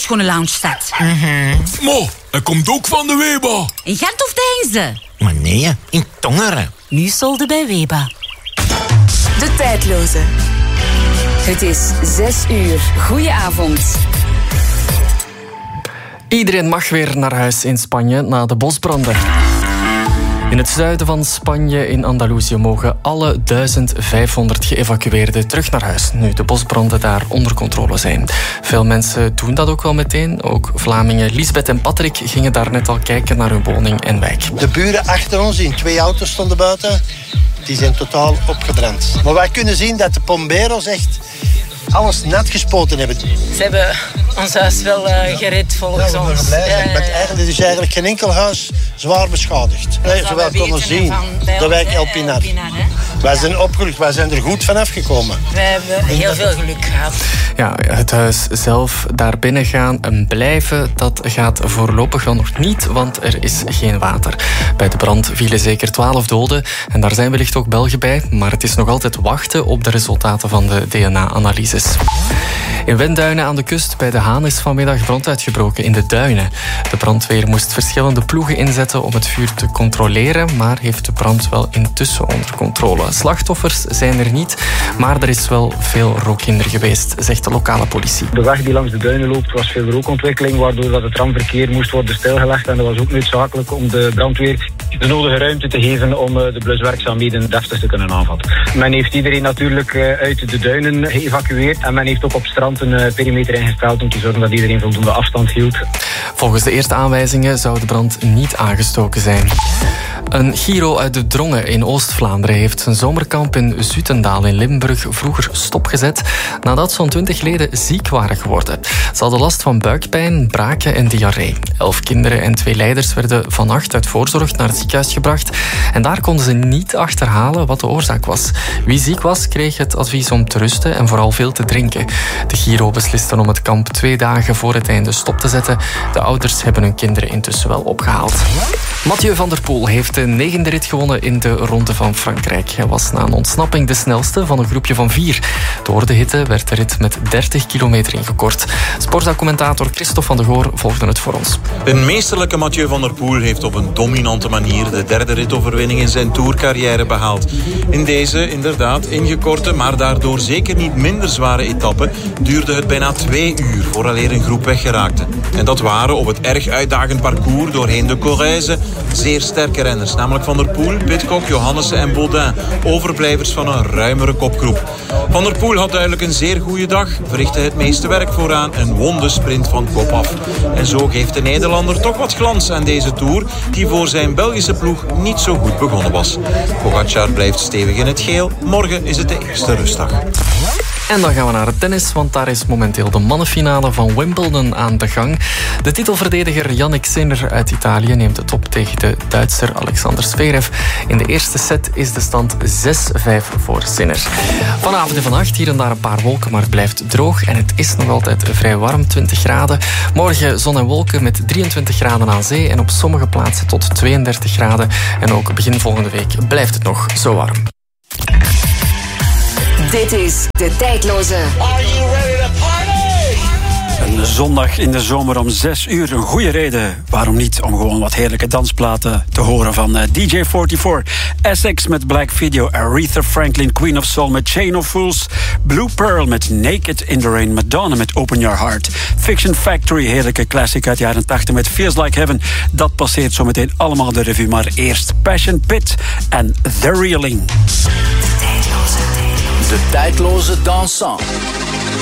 schone Lounge-stad. Mo, hij komt ook van de Weba. In Gent of Deinze? Maar nee, in Tongeren. Nu solde bij Weba. De Tijdloze. Het is 6 uur. Goedenavond. Iedereen mag weer naar huis in Spanje na de bosbranden. In het zuiden van Spanje, in Andalusië, mogen alle 1500 geëvacueerden terug naar huis, nu de bosbranden daar onder controle zijn. Veel mensen doen dat ook wel meteen. Ook Vlamingen Lisbeth en Patrick gingen daar net al kijken naar hun woning en wijk. De buren achter ons, in 2 auto's stonden buiten, die zijn totaal opgebrand. Maar wij kunnen zien dat de bomberos echt alles nat gespoten hebben. Ze hebben ons huis wel gered volgens ons. We zijn blij zijn. Er is eigenlijk geen enkel huis zwaar beschadigd. Zoals we konden zien, de wijk El Pinar. Wij zijn opgelucht, wij zijn er goed vanaf gekomen. We hebben heel veel geluk gehad. Ja, het huis zelf, daar binnen gaan en blijven, dat gaat voorlopig wel nog niet, want er is geen water. Bij de brand vielen zeker 12 doden en daar zijn wellicht ook Belgen bij, maar het is nog altijd wachten op de resultaten van de DNA-analyses. In Wenduinen aan de kust bij De Haan is vanmiddag brand uitgebroken in de duinen. De brandweer moest verschillende ploegen inzetten om het vuur te controleren, maar heeft de brand wel intussen onder controle. Slachtoffers zijn er niet, maar er is wel veel rookhinder geweest, zegt de lokale politie. De weg die langs de duinen loopt was veel rookontwikkeling, waardoor dat het tramverkeer moest worden stilgelegd. En dat was ook noodzakelijk om de brandweer de nodige ruimte te geven om de bluswerkzaamheden deftig te kunnen aanvatten. Men heeft iedereen natuurlijk uit de duinen geëvacueerd en men heeft ook op strand een perimeter ingesteld om te zorgen dat iedereen voldoende afstand hield. Volgens de eerste aanwijzingen zou de brand niet aangestoken zijn. Een Giro uit de Drongen in Oost-Vlaanderen heeft zijn zomerkamp in Zutendaal in Limburg vroeger stopgezet nadat zo'n 20 leden ziek waren geworden. Ze hadden last van buikpijn, braken en diarree. 11 kinderen en 2 leiders werden vannacht uit voorzorg naar het ziekenhuis gebracht en daar konden ze niet achterhalen wat de oorzaak was. Wie ziek was, kreeg het advies om te rusten en vooral veel te drinken. De Giro besliste om het kamp 2 dagen voor het einde stop te zetten. De ouders hebben hun kinderen intussen wel opgehaald. Mathieu van der Poel heeft de 9e rit gewonnen in de Ronde van Frankrijk. Hij was na een ontsnapping de snelste van een groepje van 4. Door de hitte werd de rit met 30 kilometer ingekort. Sportcommentator Christophe van de Goor volgde het voor ons. De meesterlijke Mathieu van der Poel heeft op een dominante manier de 3e ritoverwinning in zijn tourcarrière behaald. In deze, inderdaad, ingekorte, maar daardoor zeker niet minder zware etappe duurde het bijna 2 uur vooraleer een groep weggeraakte. En dat waren op het erg uitdagend parcours doorheen de Corrèze zeer sterke renners, namelijk Van der Poel, Pidcock, Johannessen en Baudin, overblijvers van een ruimere kopgroep. Van der Poel had duidelijk een zeer goede dag, verrichtte het meeste werk vooraan en won de sprint van kop af. En zo geeft de Nederlander toch wat glans aan deze Tour, die voor zijn Belgische ploeg niet zo goed begonnen was. Pogačar blijft stevig in het geel, morgen is het de eerste rustdag. En dan gaan we naar het tennis, want daar is momenteel de mannenfinale van Wimbledon aan de gang. De titelverdediger Jannik Sinner uit Italië neemt het op tegen de Duitser Alexander Zverev. In de eerste set is de stand 6-5 voor Sinner. Vanavond en vannacht hier en daar een paar wolken, maar het blijft droog en het is nog altijd vrij warm, 20 graden. Morgen zon en wolken met 23 graden aan zee en op sommige plaatsen tot 32 graden. En ook begin volgende week blijft het nog zo warm. Dit is De Tijdloze. Are you ready to party? Een zondag in de zomer om 6 uur. Een goede reden. Waarom niet? Om gewoon wat heerlijke dansplaten te horen van DJ44. Essex met Black Video. Aretha Franklin, Queen of Soul met Chain of Fools. Blue Pearl met Naked in the Rain. Madonna met Open Your Heart. Fiction Factory, heerlijke classic uit de jaren 80 met Feels Like Heaven. Dat passeert zometeen allemaal de revue. Maar eerst Passion Pit en The Reeling. De tijdloze dansant.